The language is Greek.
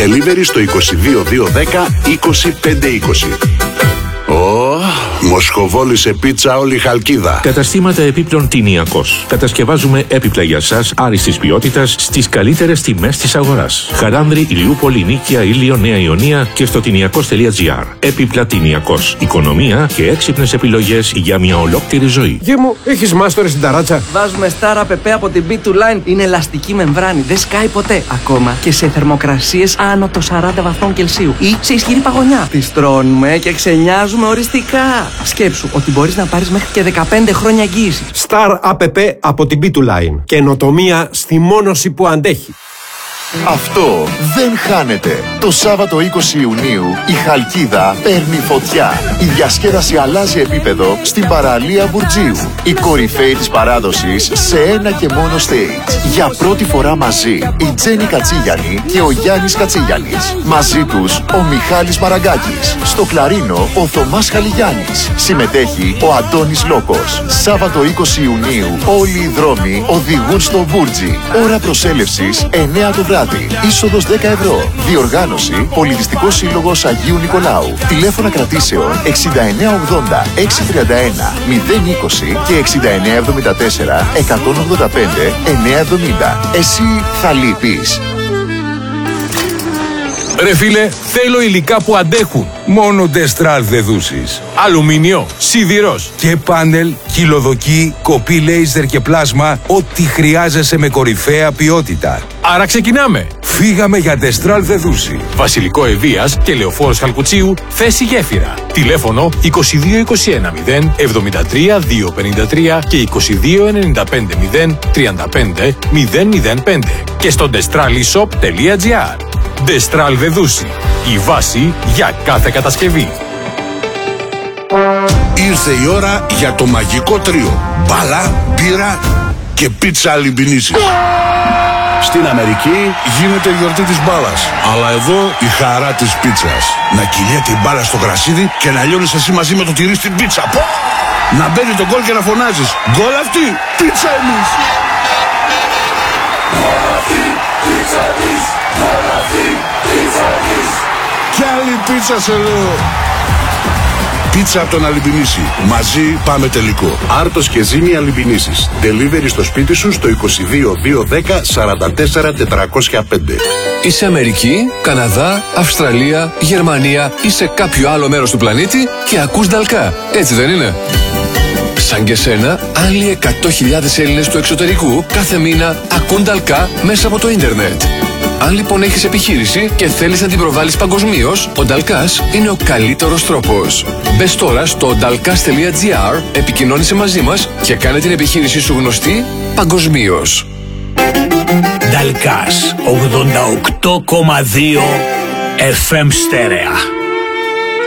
Delivery στο 22210 20520. Μοσχοβόλησε πίτσα όλη η Χαλκίδα. Καταστήματα επίπλων Τηνιακός. Κατασκευάζουμε έπιπλα για σας άριστης ποιότητας στις καλύτερες τιμές της αγοράς. Χαράνδρη, Ηλιούπολη, Νίκαια, Ήλιο, Νέα Ιωνία και στο τηνιακός.gr. Έπιπλα Τηνιακός. Οικονομία και έξυπνες επιλογές για μια ολόκληρη ζωή. Γε μου, έχεις μάστορες στην ταράτσα? Βάζουμε Star APP από την B2Line. Είναι ελαστική μεμβράνη, δεν σκάει ποτέ. Ακόμα και σε θερμοκρασίες άνω των 40 βαθμών Κελσίου ή σε ισχυρή παγωνιά. Τις τρώνουμε και ξενιάζουμε οριστικά. Σκέψου ότι μπορείς να πάρεις μέχρι και 15 χρόνια εγγύηση. Star APP από την B2Line. Καινοτομία στη μόνωση που αντέχει. Αυτό δεν χάνεται. Το Σάββατο 20 Ιουνίου η Χαλκίδα παίρνει φωτιά. Η διασκέδαση αλλάζει επίπεδο στην παραλία Μπουρτζίου. Η κορυφαίοι της παράδοσης σε ένα και μόνο stage. Για πρώτη φορά μαζί η Τζέννη Κατσίγιανη και ο Γιάννης Κατσίγιανης. Μαζί τους ο Μιχάλης Μαραγκάκης. Στο κλαρίνο ο Θωμάς Χαλιγιάννης. Συμμετέχει ο Αντώνης Λόκος. Σάββατο 20 Ιουνίου όλοι οι δρόμοι οδηγούν στο Μπούρτζι. Ώρα προσέλευσης 9 το βράδυ. Είσοδος 10 ευρώ. Διοργάνωση Πολιτιστικός Σύλλογος Αγίου Νικολάου. Τηλέφωνα κρατήσεων 6980 631 020 και 6974 185 970. Εσύ θα λείπεις. Ρε φίλε, θέλω υλικά που αντέχουν. Μόνο Destral δεδούσεις. Αλουμίνιο, σιδηρός και πάνελ, κυλοδοκή, κοπή λέιζερ και πλάσμα. Ό,τι χρειάζεσαι με κορυφαία ποιότητα. Άρα ξεκινάμε. Φύγαμε για Destral δεδούση. Βασιλικό Ευβοίας και Λεωφόρος Χαλκουτσίου, θέση γέφυρα. Τηλέφωνο 2221 0 73 253 και 2295 0 35 005 και στο destralishop.gr. Destral Δεδούση. Η βάση για κάθε κατασκευή. Ήρθε η ώρα για το μαγικό τρίο. Μπάλα, μπύρα και πίτσα αλιμπινίσης. Στην Αμερική γίνεται η γιορτή της μπάλας. Αλλά εδώ η χαρά της πίτσας. Να κυλιέται η μπάλα στο κρασίδι και να λιώνεις εσύ μαζί με το τυρί στην πίτσα. Να μπαίνει το γκολ και να φωνάζεις. Γκολ αυτή, πίτσα εμείς. Κι άλλη πίτσα σε λέω. Πίτσα από τον Αλιμπινίση. Μαζί πάμε τελικό. Άρτος και Ζήνη Αλιμπινίσης. Delivery στο σπίτι σου στο 22 210 44 405. Είσαι Αμερική, Καναδά, Αυστραλία, Γερμανία ή σε κάποιο άλλο μέρος του πλανήτη και ακούς Νταλκά. Έτσι δεν είναι? Σαν και σένα, άλλοι 100.000 Έλληνες του εξωτερικού κάθε μήνα ακούν Νταλκά μέσα από το ίντερνετ. Αν λοιπόν έχεις επιχείρηση και θέλεις να την προβάλλεις παγκοσμίως, ο Νταλκάς είναι ο καλύτερος τρόπος. Μπες τώρα στο dalkas.gr, επικοινώνησε μαζί μας και κάνε την επιχείρησή σου γνωστή παγκοσμίως. Νταλκάς 88,2 FM στέρεα.